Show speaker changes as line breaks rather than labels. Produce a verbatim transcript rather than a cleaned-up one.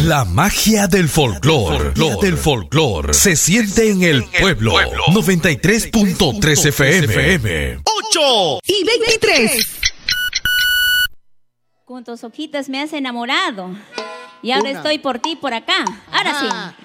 La magia del folclor, del folclor, se siente en el pueblo. noventa y tres punto tres F M.
ocho y veintitrés.
Con tus ojitos me has enamorado. Y ahora
Una.
estoy por ti por acá. Ahora
Ajá.
sí.